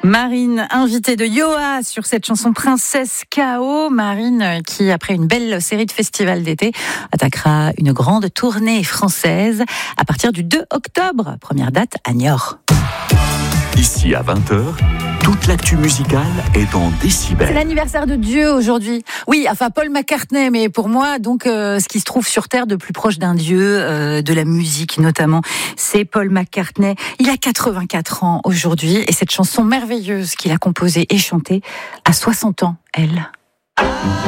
Marine, invitée de Yoa sur cette chanson Princesse K.O. Marine qui, après une belle série de festivals d'été, attaquera une grande tournée française à partir du 2 octobre. Première date à Niort. Ici à 20h, toute l'actu musicale est en décibels. C'est l'anniversaire de Dieu aujourd'hui. Oui, enfin Paul McCartney, mais pour moi, donc ce qui se trouve sur Terre de plus proche d'un dieu, de la musique notamment, c'est Paul McCartney. Il a 84 ans aujourd'hui et cette chanson merveilleuse qu'il a composée et chantée à 60 ans, elle.